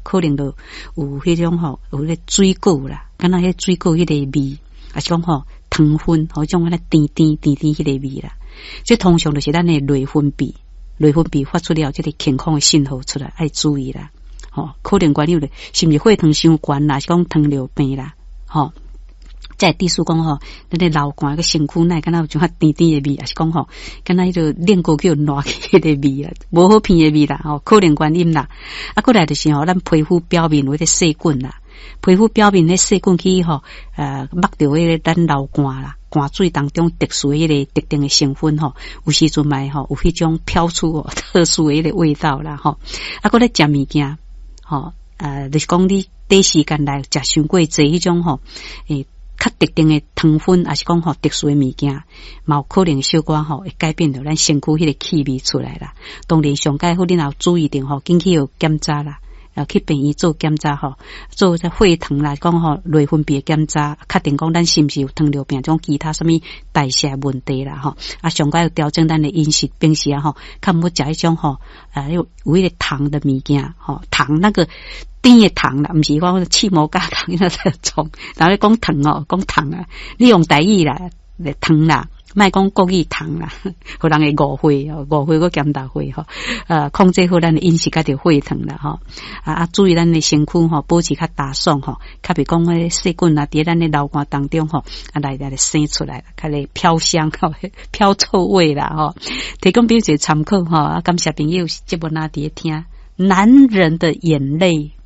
可能就有迄种吼，有咧水果啦，敢若迄水果迄个味，啊是讲吼糖分，吼种安尼甜迄个味啦。这通常就是咱的内分泌发出了这个健康的信号出来，爱注意啦。吼，可能原因咧，是毋是血糖伤悬啦，是讲糖尿病啦，吼。再第四讲吼，咱的流汗个身躯内，敢若有种较甜的味，也是讲吼，敢若迄个练过叫烂起迄个味啊，无好闻的味啦，吼，可能原因啦。啊，过来就是吼，咱皮肤表面有迄个细菌啦，皮肤表面迄细菌去吼，抹掉迄个咱流汗啦，汗水当中特殊迄个特定的成分吼，有时阵嘛吼，有迄种飘出特殊的迄个味道啦，吼。啊，过来食物件，吼，就是讲你短时间来食伤过济迄种吼，较特定的糖分，还是讲吼特殊的物件，嘛有可能小可吼会改变到咱身躯迄个气味出来啦。当然上介好，你若有注意定吼，紧去有检查啦，去病院做检查吼，做这血糖啦，讲吼内分泌检查，确定讲咱是毋是有糖尿病种其他什么代谢问题啦吼。啊，上介要调整咱的饮食，平时啊吼，看要食迄种吼，有迄个糖的物件吼，糖那个。甜的糖啦，毋是讲气膜加糖那种。然后讲糖哦，讲糖啊，你用台语啦，糖啦，莫讲国语糖啦，互人会误会哦，误会个检查会吼。控制好咱的饮食甲着血糖啦吼。注意咱的身躯吼，保持较打爽吼，较别讲迄细菌啊，伫咱的流汗当中吼，来生出来，较咧飘香吼，飘臭味啦吼。提供表一个参考吼，感谢朋友节目那伫听，男人的眼泪。